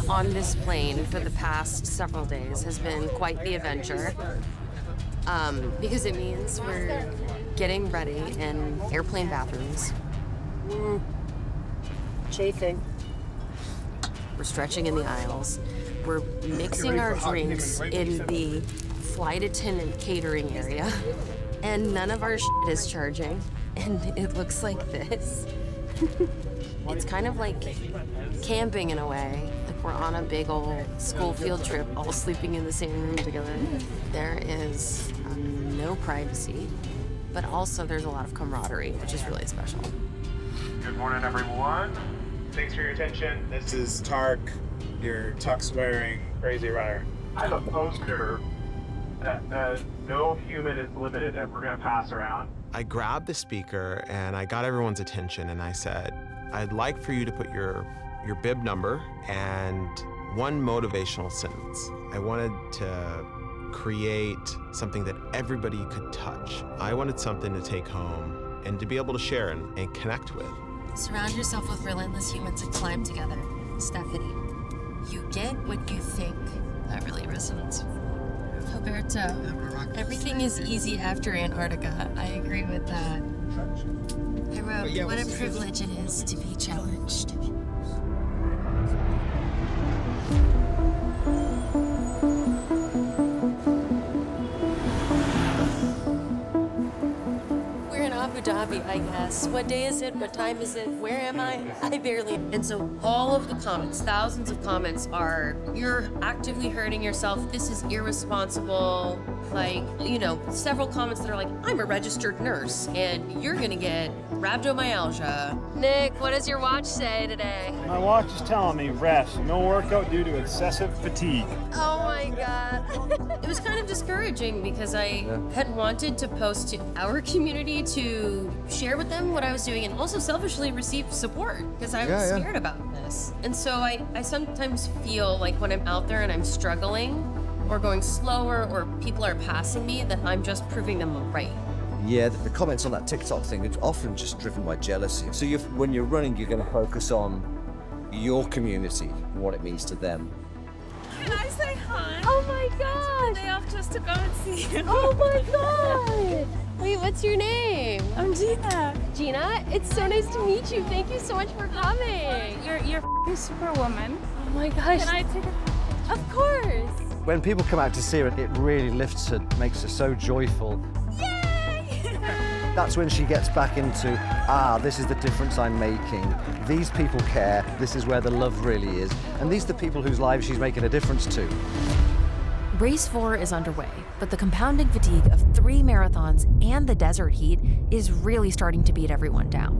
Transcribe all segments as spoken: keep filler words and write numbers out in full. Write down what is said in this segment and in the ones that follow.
on this plane for the past several days has been quite the adventure. Um, because it means we're getting ready in airplane bathrooms. Mm. Chafing. We're stretching in the aisles. We're mixing our drinks in the flight attendant catering area. And none of our shit is charging. And it looks like this. It's kind of like camping in a way. Like we're on a big old school field trip, all sleeping in the same room together. There is um, no privacy, but also there's a lot of camaraderie, which is really special. Good morning, everyone. Thanks for your attention. This is Tark, your tux-wearing crazy runner. I have a poster that says, no human is limited, and we're gonna pass around. I grabbed the speaker and I got everyone's attention and I said, I'd like for you to put your, your bib number and one motivational sentence. I wanted to create something that everybody could touch. I wanted something to take home and to be able to share and, and connect with. Surround yourself with relentless humans and climb together. Stephanie, you get what you think. That really resonates. Roberto, everything is easy after Antarctica. I agree with that. I wrote, what a privilege it is to be challenged. We're in Abu Dhabi, I guess. What day is it? What time is it? Where am I? I barely. And so all of the comments, thousands of comments are, you're actively hurting yourself, this is irresponsible. Like, you know, several comments that are like, I'm a registered nurse and you're gonna get rhabdomyalgia. Nick, what does your watch say today? My watch is telling me rest, no workout due to excessive fatigue. Oh my God. It was kind of discouraging because I yeah. had wanted to post to our community to share with them what I was doing and also selfishly receive support because I was yeah, yeah. scared about this. And so I, I sometimes feel like when I'm out there and I'm struggling or going slower or people are passing me that I'm just proving them right. Yeah, the, the comments on that TikTok thing, it's often just driven by jealousy. So you've, when you're running, you're going to focus on your community, what it means to them. Can I say hi? Oh my God! Day off just to go and see you. Oh my God! Wait, what's your name? I'm Gina. Gina, it's so nice to meet you. Thank you so much for coming. You're you're a superwoman. Oh my gosh! Can I take a? Of course. When people come out to see her, it really lifts her, makes her so joyful. Yay! That's when she gets back into, ah, this is the difference I'm making. These people care. This is where the love really is. And these are the people whose lives she's making a difference to. Race four is underway, but the compounding fatigue of three marathons and the desert heat is really starting to beat everyone down.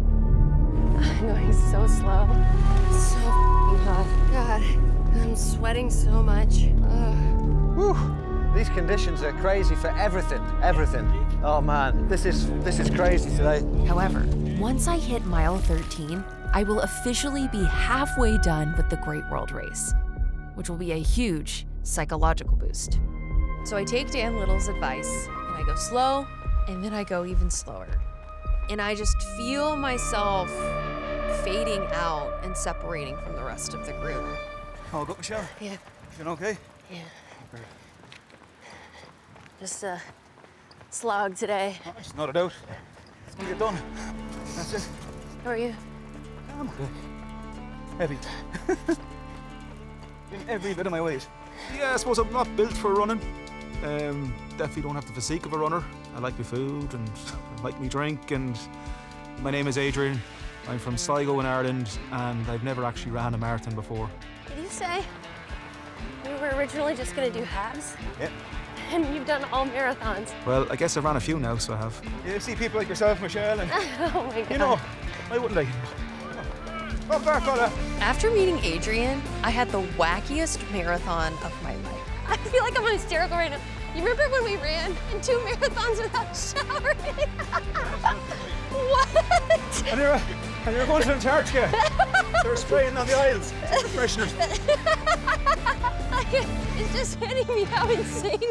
I'm going so slow. It's so f***ing hot. God, I'm sweating so much. Ugh. Whew. These conditions are crazy for everything, everything. Oh man, this is, this is crazy today. However, once I hit mile thirteen, I will officially be halfway done with the Great World Race, which will be a huge psychological boost. So I take Dan Little's advice and I go slow and then I go even slower. And I just feel myself fading out and separating from the rest of the group. Oh, got my shower? Yeah. You feeling okay? Yeah. Okay. Just a slog today. Oh, just not it out. It's gonna get done. That's it. How are you? Um, heavy. In every bit of my weight. Yeah, I suppose I'm not built for running. Um, definitely don't have the physique of a runner. I like my food and I like my drink, and my name is Adrian. I'm from Sligo in Ireland and I've never actually ran a marathon before. Did you say you were originally just gonna do halves? Yeah. And you've done all marathons. Well, I guess I've ran a few now, so I have. You see people like yourself, Michelle, and oh my God. You know, why wouldn't I? Up there, fella. After meeting Adrian, I had the wackiest marathon of my life. I feel like I'm hysterical right now. You remember when we ran in two marathons without showering? What? And you're, and you're going to Antarctica. They were spraying on the aisles. Fresheners. It's just hitting me how insane